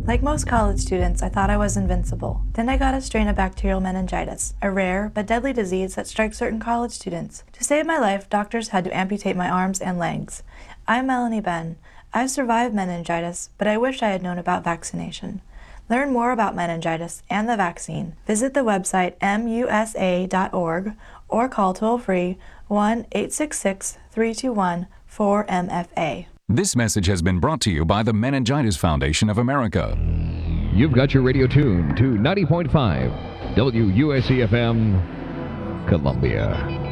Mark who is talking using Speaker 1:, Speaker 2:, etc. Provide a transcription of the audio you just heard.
Speaker 1: Like most college students, I thought I was invincible. Then I got a strain of bacterial meningitis, a rare but deadly disease that strikes certain college students. To save my life, doctors had to amputate my arms and legs. I'm Melanie Ben. I've survived meningitis, but I wish I had known about vaccination. Learn more about meningitis and the vaccine. Visit the website musa.org or call toll-free 1-866-321-4MFA.
Speaker 2: This message has been brought to you by the Meningitis Foundation of America.
Speaker 3: You've got your radio tuned to 90.5 WUSC-FM, Columbia.